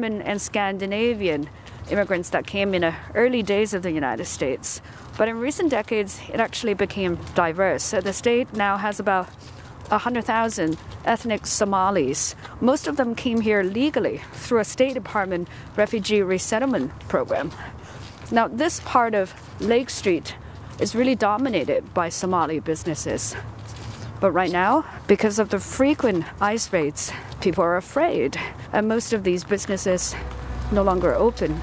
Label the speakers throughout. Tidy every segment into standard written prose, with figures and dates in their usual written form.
Speaker 1: German and Scandinavian immigrants that came in the early days of the United States. But in recent decades, it actually became diverse. So the state now has about 100,000 ethnic Somalis. Most of them came here legally through a State Department refugee resettlement program. Now, this part of Lake Street is really dominated by Somali businesses. But right now, because of the frequent ICE raids, people are afraid, and most of these businesses no longer open.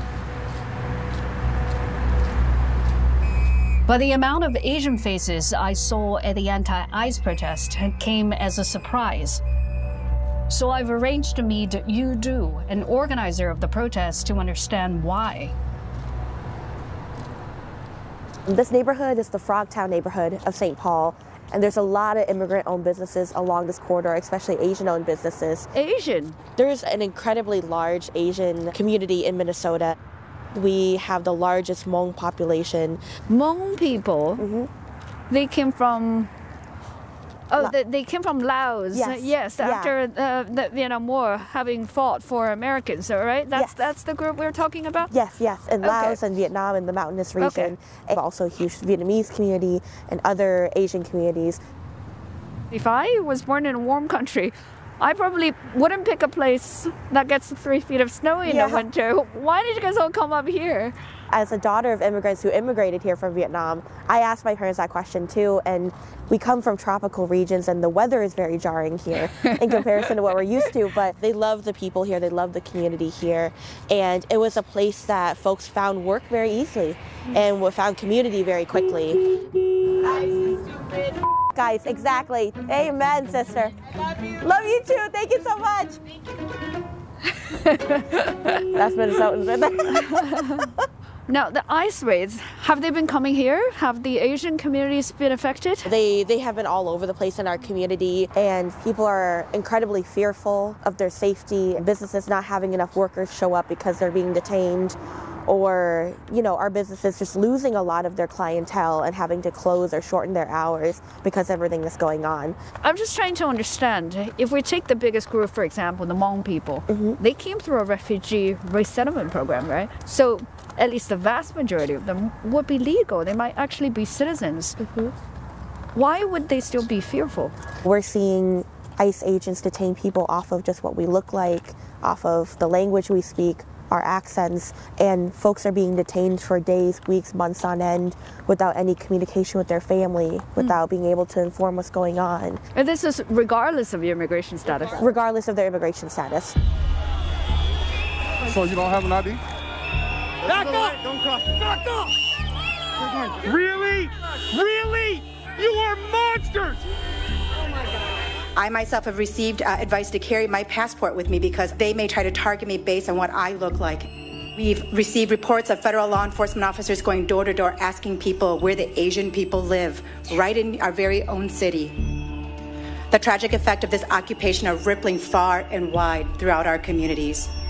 Speaker 2: But the amount of Asian faces I saw at the anti-ICE protest came as a surprise. So I've arranged to meet Yu Du, an organizer of the protest, to understand why.
Speaker 3: This neighborhood is the Frogtown neighborhood of St. Paul. And there's a lot of immigrant-owned businesses along this corridor, especially Asian-owned businesses.
Speaker 1: Asian?
Speaker 3: There's an incredibly large Asian community in Minnesota. We have the largest Hmong population.
Speaker 1: Hmong people?
Speaker 3: Mm-hmm.
Speaker 1: They came from... Oh, they came from Laos.
Speaker 3: Yes.
Speaker 1: After the Vietnam War, having fought for Americans, right? That's the group we're talking about?
Speaker 3: Yes. In Laos and Vietnam and the mountainous region. And also a huge Vietnamese community and other Asian communities.
Speaker 1: If I was born in a warm country, I probably wouldn't pick a place that gets 3 feet of snow in the winter. Why did you guys all come up here?
Speaker 3: As a daughter of immigrants who immigrated here from Vietnam, I asked my parents that question too, and we come from tropical regions and the weather is very jarring here in comparison to what we're used to, but they love the people here, they love the community here, and it was a place that folks found work very easily and found community very quickly. Guys, exactly. Amen, sister. Love you too. Thank you so much. That's Minnesotans right there.
Speaker 1: Now, the ICE raids, have they been coming here? Have the Asian communities been affected?
Speaker 3: They have been all over the place in our community, and people are incredibly fearful of their safety. Businesses not having enough workers show up because they're being detained, or, our businesses just losing a lot of their clientele and having to close or shorten their hours because everything that's going on.
Speaker 1: I'm just trying to understand, if we take the biggest group, for example, the Hmong people, they came through a refugee resettlement program, right? So at least the vast majority of them would be legal. They might actually be citizens. Why would they still be fearful?
Speaker 3: We're seeing ICE agents detain people off of just what we look like, off of the language we speak, our accents, and folks are being detained for days, weeks, months on end without any communication with their family, without being able to inform what's going on.
Speaker 1: And this is regardless of your immigration status?
Speaker 3: Regardless of their immigration status.
Speaker 4: So you don't have an ID?
Speaker 5: Back up! Don't cross. Back up!
Speaker 4: Really? Really? You are monsters!
Speaker 5: Oh my God.
Speaker 6: I myself have received advice to carry my passport with me because they may try to target me based on what I look like. We've received reports of federal law enforcement officers going door to door asking people where the Asian people live, right in our very own city. The tragic effect of this occupation are rippling far and wide throughout our communities.